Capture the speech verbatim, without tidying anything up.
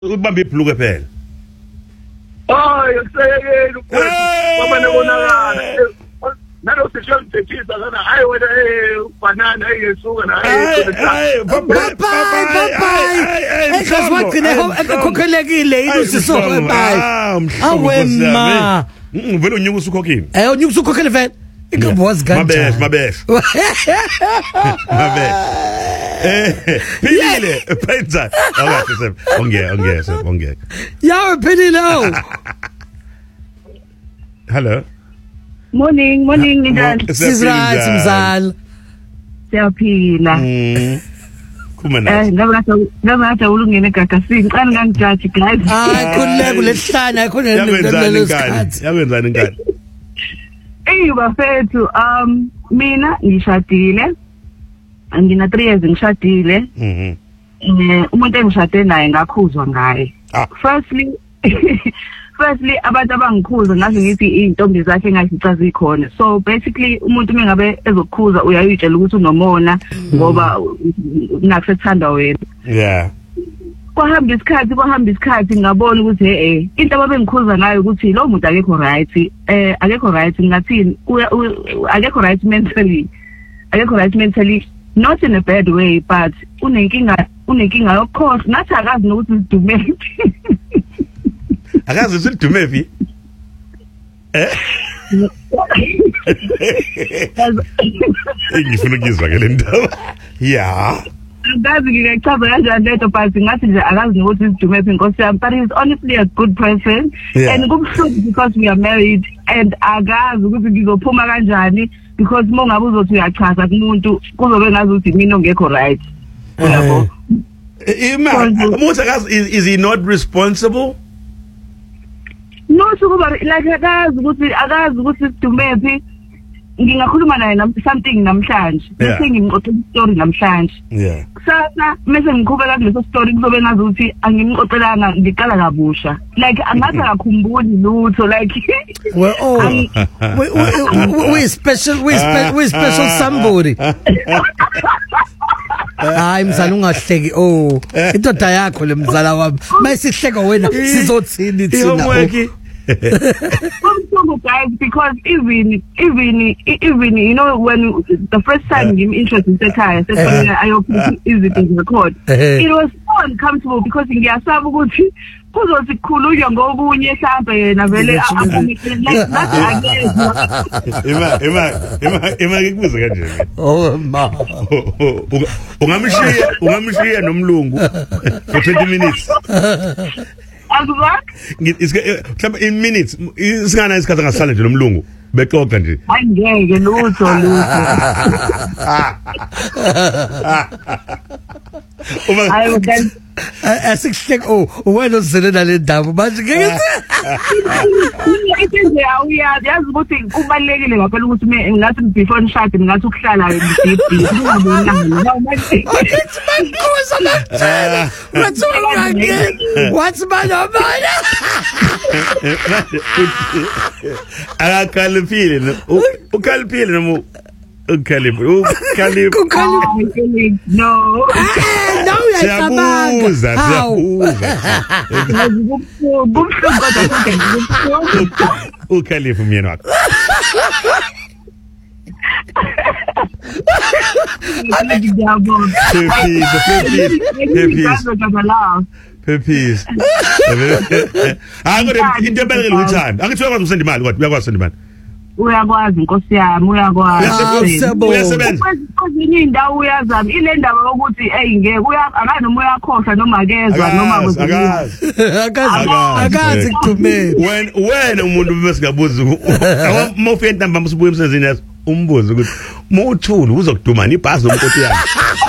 Ubambe ibhuluke phela. Hayi kuseyekeni ukwethu baba nebonakala. Nalo sishon thethisa kana hayi wena eh banana ayesuka na hayi bye bye bye ekazwagcine ekhokelekile ilusiso bye awe ma vele unyuka usukhokhini eh unyuka usukhokhele vele ingabozi kanjani mabes mabes mabes eh philile phenza awasho sef ongeke ongeke sef ongeke yawe philile hello Morning, morning, Nidal. Sizright, mzala. Siyaphila. Mm. Kuma na. Eh, ngabe ngabe ngathi ulungene gagasini. Qani ngangijaji guys. Hayi khulile kulehlana khona lelo sikhathi. Yakwenzani inkani? Eh, bafethu, um mina ngishadile. Ngina three years ngishadile. Mhm. Eh, umuntu engishade naye ngakhuzwa ngaye. Firstly Firstly, abantu abangikhuza ngaze ngithi intombi zakhe engazicaza ikhona. So basically umuntu mengabe ezokukhuza uyayitshela ukuthi unomona ngoba ngakusethanda wena. Yeah. Kwahamba isikhathi kwahamba isikhathi ngabona ukuthi eh into ababengikhuza ngayo ukuthi lo muntu akekho right. Eh akekho right ngathini akekho right mentally. Akekho right mentally, not in a bad way, but unenkinga unenkinga yokukhohlwa nathi akazi nokuthi sidume. Akazi usidume phi? Eh? Ngifuna ukuzwa ke le ndaba. Yeah. Akazi ngikuchaza kanjani leto but ngathi nje akazi nokuthi sidume phi inkosi yami, but he's honestly a good person. Yeah. And kubuhlungu because we are married and akazi ukuthi ngizophuma kanjani because mongabe uzothi uyachaza kumuntu kuzobe ngazi ukuthi mina ongekho right. Yabo. Is, is he not responsible? No, so like akazi ukuthi akazi ukuthi sidume phi. Ngingakhuluma naye something namhlanje. Bese ngimxoxela story namhlanje. Yeah. Sasa mase ngiqhubeka kuleso story kuzobe ngazi ukuthi angimxoxelanga ngiqala kabusha. Like angathi akakhumbuli lutho like well oh we we we special we special we special somebody. Hayi mzala ungahleki oh indoda yakho le mzala wami mayisihleka wena sizothini thina oh guys, because even even even you know when the first time you interested in Sekhaya said I opened is it in the court, it was so uncomfortable because ngiyasaba ukuthi kuzothi khulunywa ngokunye mhlambe yena vele Ima ima ima ima ngikubuza kanje oh ma ungamshiya ungamshiya nomlungu for twenty minutes Azwa mhlawumbe in minutes isingana isikhathi angasala nje nomlungu bexoxa nje angeke lutho lutho uma hayi ukan asikuhleki oh wena uzelela le ndaba manje ngeke nje awuyazi yazi ukuthi kubalekile ngaphela ukuthi ngathi before nishade ngathi ukuhlala ngidiphi ungabonanga manje mankuza la what's wrong what's my number akakhalipile ukhalipile nomu ukhalipile ukhalipile no no siyabuza siyabuza ukhalifu myeni wakho Pepis. Angore into ebelekile uthanda. Angithiwa kwazi usenda imali kodwa uyakwazi usenda imali. Uyakwazi inkosi yami uyakwazi. Uyasebenza. Kwezinye indawo uyazama ile ndaba ukuthi hey ngeke uya akani noma uyakhohlwa noma akezwa noma akazi. Akazi akazi kuthumela. When when umuntu besingabuza mawufika entamba msibuye emsebenzini yazo umbuzo ukuthi mawuthula uzokudumana ibhasi nomkoti yakhe.